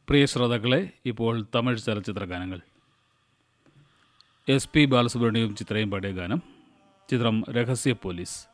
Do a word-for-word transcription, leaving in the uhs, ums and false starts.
പ്രിയ ശ്രോതാക്കളെ, ഇപ്പോൾ തമിഴ് ചലച്ചിത്ര ഗാനങ്ങൾ. എസ് പി ബാലസുബ്രഹ്മണ്യവും ചിത്രയും പാടിയ ഗാനം. ചിത്രം രഹസ്യ പോലീസ്.